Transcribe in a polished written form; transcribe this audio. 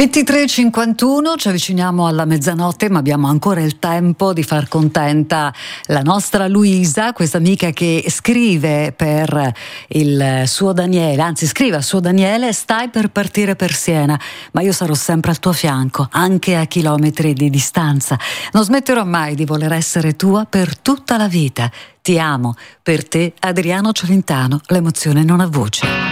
23:51, ci avviciniamo alla mezzanotte, ma abbiamo ancora il tempo di far contenta la nostra Luisa, questa amica che scrive per il suo Daniele, anzi scrive al suo Daniele: stai per partire per Siena, ma io sarò sempre al tuo fianco, anche a chilometri di distanza. Non smetterò mai di voler essere tua per tutta la vita. Ti amo. Per te, Adriano Celentano, l'emozione non ha voce.